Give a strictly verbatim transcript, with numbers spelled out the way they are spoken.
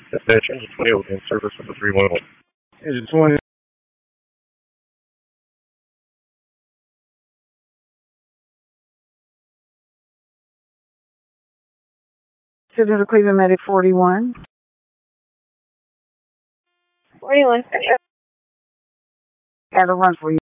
Dispatch engine twenty in service with the three one one. Engine twenty. To Cleveland Medic forty-one. forty-one. Add a run for you.